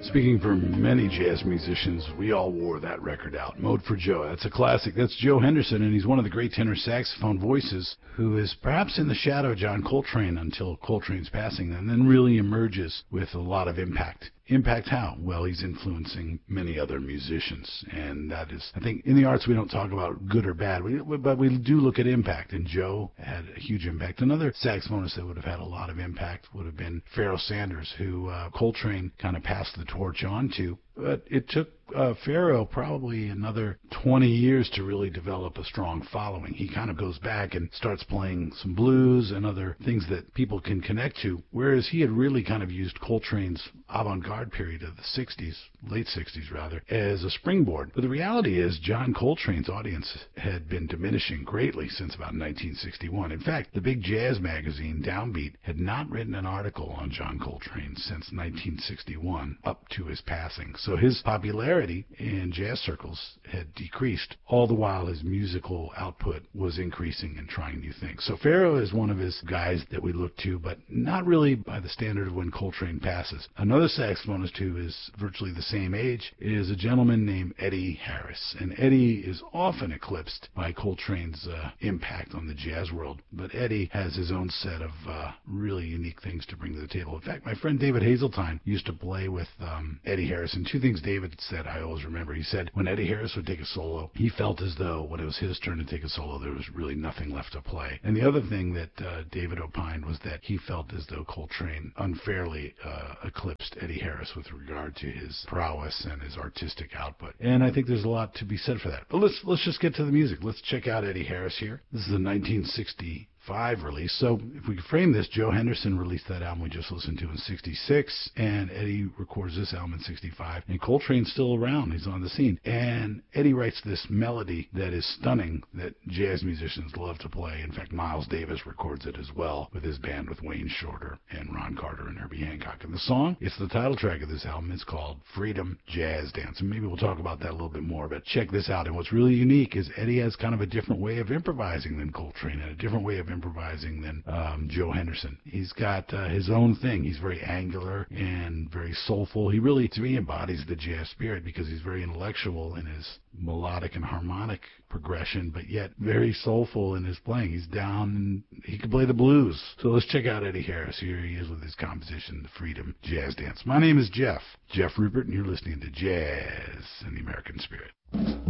Speaking for many jazz musicians, we all wore that record out. Mode for Joe. That's a classic. That's Joe Henderson, and he's one of the great tenor saxophone voices who is perhaps in the shadow of John Coltrane until Coltrane's passing, and then really emerges with a lot of impact. Impact how? Well, he's influencing many other musicians, and that is, I think, in the arts we don't talk about good or bad, but we do look at impact, and Joe had a huge impact. Another saxophonist that would have had a lot of impact would have been Pharoah Sanders, who Coltrane kind of passed the torch on to, but it took Pharoah probably another 20 years to really develop a strong following. He kind of goes back and starts playing some blues and other things that people can connect to, whereas he had really kind of used Coltrane's avant-garde period of the 60s, late 60s rather, as a springboard. But the reality is John Coltrane's audience had been diminishing greatly since about 1961. In fact, the big jazz magazine Downbeat had not written an article on John Coltrane since 1961 up to his passing. So his popularity in jazz circles had decreased, all the while his musical output was increasing and trying new things. So Pharoah is one of his guys that we look to, but not really by the standard of when Coltrane passes. Another saxophonist who is virtually the same age is a gentleman named Eddie Harris, and Eddie is often eclipsed by Coltrane's impact on the jazz world, but Eddie has his own set of really unique things to bring to the table. In fact, my friend David Hazeltine used to play with Eddie Harris, and two things David said I always remember. He said when Eddie Harris would take a solo, he felt as though when it was his turn to take a solo, there was really nothing left to play. And the other thing that David opined was that he felt as though Coltrane unfairly eclipsed Eddie Harris with regard to his prowess and his artistic output. And I think there's a lot to be said for that. But let's just get to the music. Let's check out Eddie Harris here. This is a 1965 release. So if we could frame this, Joe Henderson released that album we just listened to in 66, and Eddie records this album in 65, and Coltrane's still around. He's on the scene. And Eddie writes this melody that is stunning that jazz musicians love to play. In fact, Miles Davis records it as well with his band with Wayne Shorter and Ron Carter and Herbie Hancock. And the song, it's the title track of this album. It's called Freedom Jazz Dance. And maybe we'll talk about that a little bit more, but check this out. And what's really unique is Eddie has kind of a different way of improvising than Coltrane and a different way of improvising than Joe Henderson. He's got his own thing. He's very angular and very soulful. He really, to me, embodies the jazz spirit because he's very intellectual in his melodic and harmonic progression, but yet very soulful in his playing. He's down and he can play the blues. So let's check out Eddie Harris. Here he is with his composition, The Freedom Jazz Dance. My name is Jeff Rupert, and you're listening to Jazz and the American Spirit.